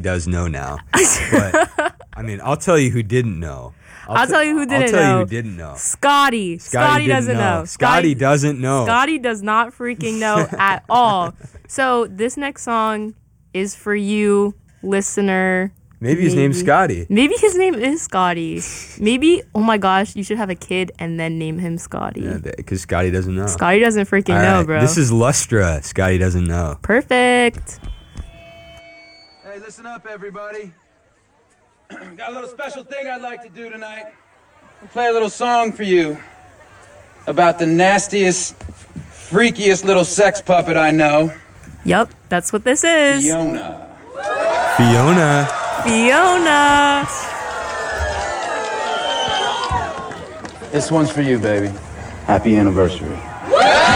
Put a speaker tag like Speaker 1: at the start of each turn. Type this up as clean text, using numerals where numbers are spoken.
Speaker 1: does know now. But, I mean, I'll tell you who didn't know.
Speaker 2: I'll tell you who didn't know.
Speaker 1: I'll tell you who didn't know.
Speaker 2: Scotty. Scotty doesn't know.
Speaker 1: Scotty doesn't know.
Speaker 2: Scotty does not freaking know at all. So this next song is for you, listener.
Speaker 1: Maybe his name's Scotty.
Speaker 2: Maybe his name is Scotty. Maybe, oh my gosh, you should have a kid and then name him Scotty.
Speaker 1: Yeah, because Scotty doesn't know.
Speaker 2: Scotty doesn't freaking know, bro.
Speaker 1: This is Lustra. Scotty doesn't know.
Speaker 2: Perfect.
Speaker 3: Hey, listen up, everybody. Got a little special thing I'd like to do tonight. I'll play a little song for you about the nastiest, freakiest little sex puppet I know.
Speaker 2: Yep, that's what this is.
Speaker 3: Fiona. This one's for you, baby. Happy anniversary.